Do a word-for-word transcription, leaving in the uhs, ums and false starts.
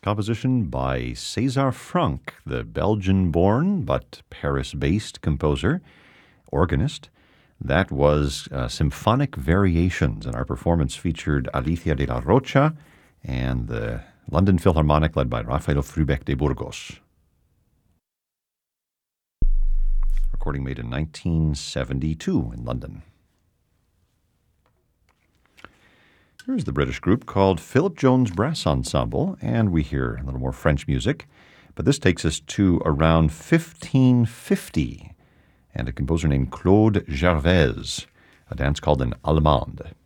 Composition by César Franck, the Belgian-born but Paris-based composer, organist. That was uh, Symphonic Variations, and our performance featured Alicia de la Rocha and the London Philharmonic led by Rafael Frubeck de Burgos. Recording made in nineteen seventy-two in London. Here's the British group called Philip Jones Brass Ensemble, and we hear a little more French music, but this takes us to around fifteen fifty, and a composer named Claude Gervaise, a dance called an Allemande.